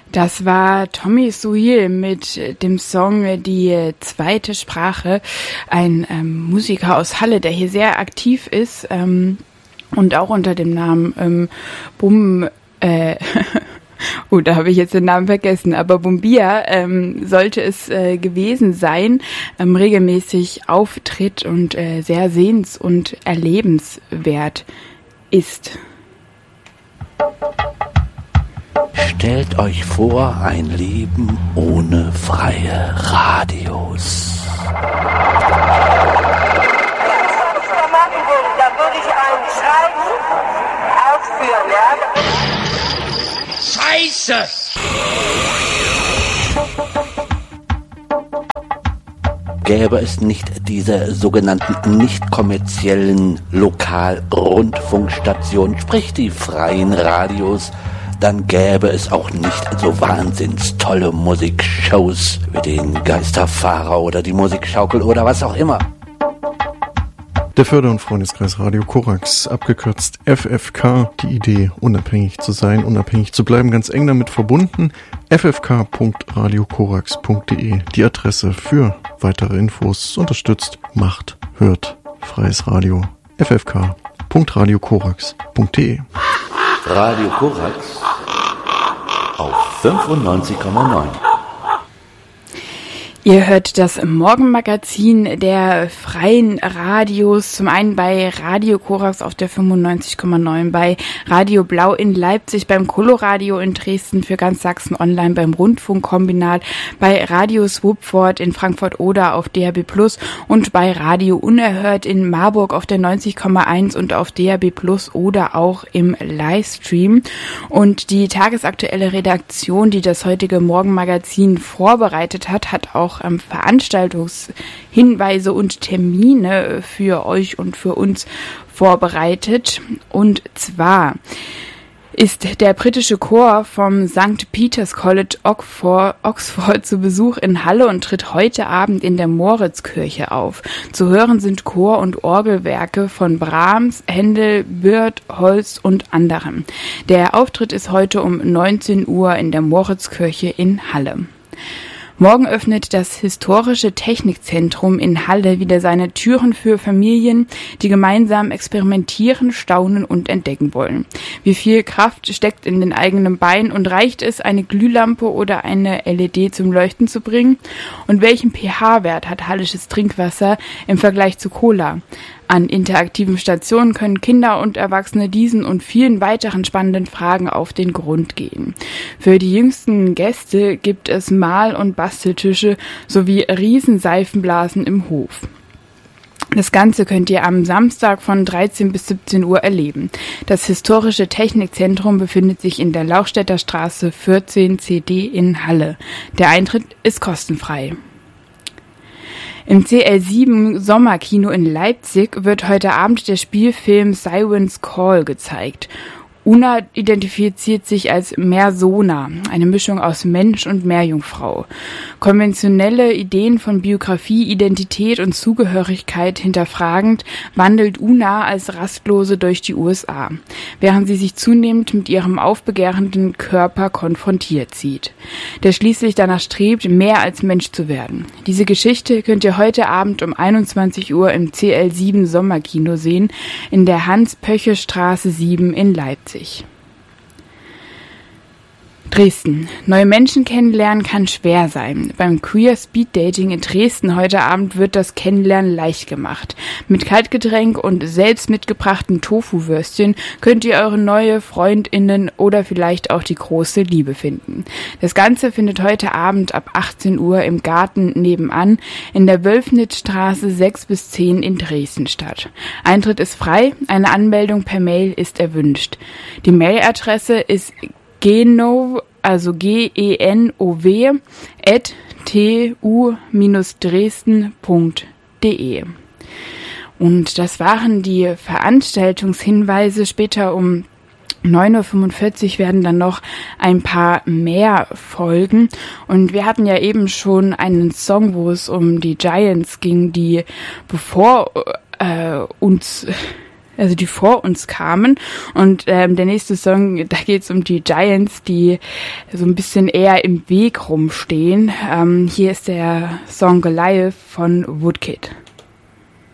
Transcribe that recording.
Das war Tommy Soil mit dem Song Die zweite Sprache, ein Musiker aus Halle, der hier sehr aktiv ist und auch unter dem Namen da habe ich jetzt den Namen vergessen, aber Bumbia sollte es gewesen sein, regelmäßig auftritt und sehr sehens- und erlebenswert ist. Stellt euch vor, ein Leben ohne freie Radios. Da würde ich ein Schreiben ausführen, ja? Scheiße! Gäbe es nicht diese sogenannten nicht kommerziellen Lokalrundfunkstationen, sprich die freien Radios, dann gäbe es auch nicht so wahnsinns tolle Musikshows wie den Geisterfahrer oder die Musikschaukel oder was auch immer. Der Förder- und Freundeskreis Radio Korax, abgekürzt FFK, die Idee, unabhängig zu sein, unabhängig zu bleiben, ganz eng damit verbunden, ffk.radiokorax.de, die Adresse für weitere Infos, unterstützt, macht, hört, freies Radio, ffk.radiokorax.de. Radio Korax auf 95,9. Ihr hört das Morgenmagazin der freien Radios, zum einen bei Radio Korax auf der 95,9, bei Radio Blau in Leipzig, beim Coloradio in Dresden, für ganz Sachsen online, beim Rundfunkkombinat, bei Radio Swupford in Frankfurt-Oder auf DAB+ und bei Radio Unerhört in Marburg auf der 90,1 und auf DAB+ oder auch im Livestream. Und die tagesaktuelle Redaktion, die das heutige Morgenmagazin vorbereitet hat, hat auch Veranstaltungshinweise und Termine für euch und für uns vorbereitet. Und zwar ist der britische Chor vom St. Peter's College Oxford zu Besuch in Halle und tritt heute Abend in der Moritzkirche auf. Zu hören sind Chor- und Orgelwerke von Brahms, Händel, Byrd, Holst und anderem. Der Auftritt ist heute um 19 Uhr in der Moritzkirche in Halle. Morgen öffnet das Historische Technikzentrum in Halle wieder seine Türen für Familien, die gemeinsam experimentieren, staunen und entdecken wollen. Wie viel Kraft steckt in den eigenen Beinen und reicht es, eine Glühlampe oder eine LED zum Leuchten zu bringen? Und welchen pH-Wert hat hallisches Trinkwasser im Vergleich zu Cola? An interaktiven Stationen können Kinder und Erwachsene diesen und vielen weiteren spannenden Fragen auf den Grund gehen. Für die jüngsten Gäste gibt es Mal- und Basteltische sowie Riesenseifenblasen im Hof. Das Ganze könnt ihr am Samstag von 13 bis 17 Uhr erleben. Das Historische Technikzentrum befindet sich in der Lauchstädter Straße 14 CD in Halle. Der Eintritt ist kostenfrei. Im CL7 Sommerkino in Leipzig wird heute Abend der Spielfilm Siren's Call gezeigt. Una identifiziert sich als Meersona, eine Mischung aus Mensch und Meerjungfrau. Konventionelle Ideen von Biografie, Identität und Zugehörigkeit hinterfragend wandelt Una als Rastlose durch die USA, während sie sich zunehmend mit ihrem aufbegehrenden Körper konfrontiert sieht, der schließlich danach strebt, mehr als Mensch zu werden. Diese Geschichte könnt ihr heute Abend um 21 Uhr im CL7 Sommerkino sehen, in der Hans-Pöche-Straße 7 in Leipzig. Dresden. Neue Menschen kennenlernen kann schwer sein. Beim Queer Speed Dating in Dresden heute Abend wird das Kennenlernen leicht gemacht. Mit Kaltgetränk und selbst mitgebrachten Tofu-Würstchen könnt ihr eure neue FreundInnen oder vielleicht auch die große Liebe finden. Das Ganze findet heute Abend ab 18 Uhr im Garten nebenan in der Wölfnitzstraße 6 bis 10 in Dresden statt. Eintritt ist frei, eine Anmeldung per Mail ist erwünscht. Die Mailadresse ist genov, also genov @tu-dresden.de. Und das waren die Veranstaltungshinweise. Später um 9.45 Uhr werden dann noch ein paar mehr folgen. Und wir hatten ja eben schon einen Song, wo es um die Giants ging, die bevor uns also die vor uns kamen. Und der nächste Song, da geht es um die Giants, die so ein bisschen eher im Weg rumstehen. Hier ist der Song Goliath von Woodkid.